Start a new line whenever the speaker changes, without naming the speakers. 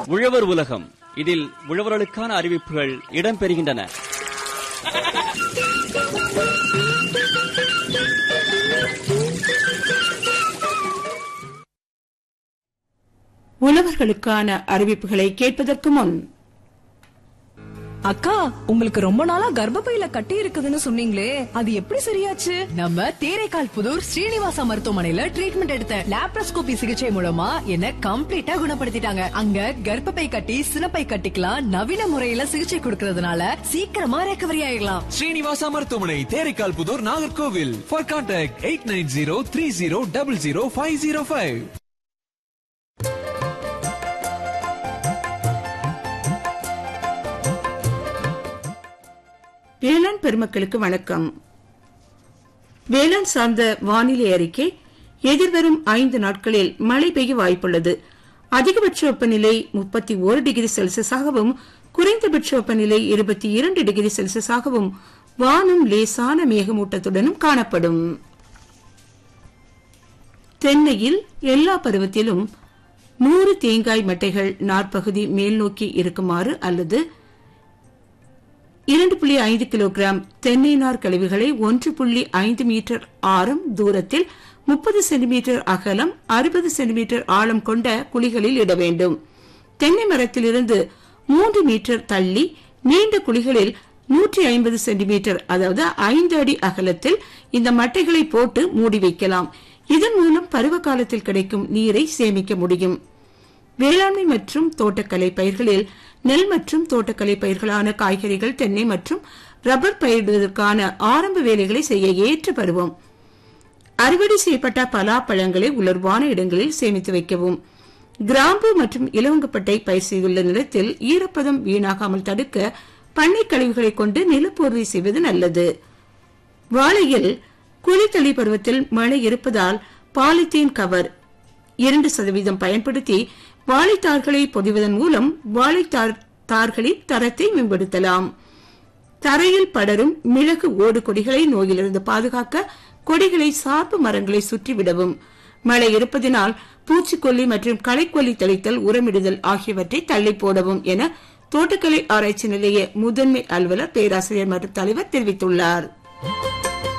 உழவர் உலகம். இதில் உழவர்களுக்கான அறிவிப்புகள் இடம்பெறுகின்றன.
உழவர்களுக்கான அறிவிப்புகளை கேட்பதற்கு முன்,
அக்கா, உங்களுக்கு ரொம்ப நாளா கர்ப்பப்பையில கட்டி இருக்குதுன்னு சொன்னீங்களே, அது எப்படி சரியாச்சு?
நம்ம தேரைக்கால் புதூர் ஸ்ரீனிவாசா மருத்துவமனையில ட்ரீட்மெண்ட் எடுத்த லாப்ரோஸ்கோபி சிகிச்சை மூலமா என்ன கம்ப்ளீட்டா குணப்படுத்திட்டாங்க. அங்க கர்ப்பப்பை கட்டி சினப்பை கட்டிக்கலாம் நவீன முறையில சிகிச்சை கொடுக்கறதுனால சீக்கிரமா ரெக்கவரி ஆயிடலாம்.
ஸ்ரீனிவாசா மருத்துவமனை, தேரைக்கால் புதூர், நாகர்கோவில். For contact 8903000505.
வேளாண் பெருமக்களுக்கு வணக்கம். வேளாண் சார்ந்த வானிலை அறிக்கை. எதிர்வரும் 5 நாட்களில் மழை பெய்ய வாய்ப்புள்ளது. அதிகபட்ச வெப்பநிலை 31 டிகிரி செல்சியஸாகவும் குறைந்தபட்ச வெப்பநிலை 22 டிகிரி செல்சியஸாகவும் வானம் லேசான மேகமூட்டத்துடனும் காணப்படும். தென்னையில் எல்லா பருவத்திலும் 100 தேங்காய் மட்டைகள் நார்பகுதி மேல் நோக்கி இருக்குமாறு அல்லது 2.5 கிலோகிராம் தென்னை நார் கழிவுகளை 1.5 மீட்டர் ஆரம் தூரத்தில் 30 சென்டிமீட்டர் அகலம் 60 சென்டிமீட்டர் ஆழம் கொண்ட குழிகளில் இட வேண்டும். தென்னை மரத்திலிருந்து 3 மீட்டர் தள்ளி நீண்ட குழிகளில் 150 சென்டிமீட்டர் அதாவது 5 அடி அகலத்தில் இந்த மட்டைகளை போட்டு மூடி வைக்கலாம். இதன் மூலம் பருவ காலத்தில் கிடைக்கும் நீரை சேமிக்க முடியும். வேளாண்மை மற்றும் தோட்டக்கலை பயிர்களில் நெல் மற்றும் தோட்டக்கலை பயிர்களான காய்கறிகள், தென்னை மற்றும் ரப்பர் பயிரிடுவதற்கான ஆரம்ப வேலைகளை செய்ய ஏற்ற பருவம். அறுவடை செய்யப்பட்ட பலாப்பழங்களை உலர்வான இடங்களில் சேமித்து வைக்கவும். கிராம்பு மற்றும் இலவங்கப்பட்டை பயிர் செய்துள்ள நிலத்தில் ஈரப்பதம் வீணாகாமல் தடுக்க பண்ணை கழிவுகளை கொண்டு நிலப்போர்வை செய்வது நல்லது. வாழையில் குளித்தளி பருவத்தில் மழை இருப்பதால் பாலித்தீன் கவர் 2% பயன்படுத்தி வாழைத்தார்களை பொதிவதன் மூலம் வாழைத்தார்களின் தரத்தை மேம்படுத்தலாம். தரையில் படரும் மிளகு ஓடு கொடிகளை நோயிலிருந்து பாதுகாக்க கொடிகளை சார்பு மரங்களை சுற்றிவிடவும். மழை இருப்பதனால் பூச்சிக்கொல்லி மற்றும் களைக்கொல்லி தெளித்தல், உரமிடுதல் ஆகியவற்றை தள்ளி போடவும் என தோட்டக்கலை ஆராய்ச்சி நிலைய முதன்மை அலுவலர், பேராசிரியர் மற்றும் தலைவர் தெரிவித்துள்ளார்.